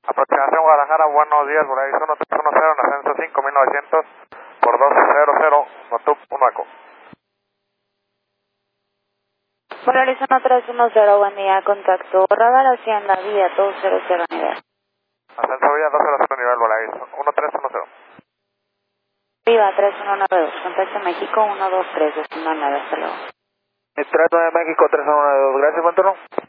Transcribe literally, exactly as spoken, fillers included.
Aproximación Guadalajara, buenos días, Volaris uno tres uno cero, en ascenso cinco mil novecientos por dos cero cero, Motup uno eco. Volaris uno tres uno cero, buen día, contacto radar Hacienda Vía dos cero cero nivel. Ascenso Vía dos cero cero nivel, Volaris uno tres uno cero. Viva tres uno nueve dos, contacto México uno dos tres, destino nueve, hasta luego. tres nueve México tres uno nueve dos, gracias, buen turno.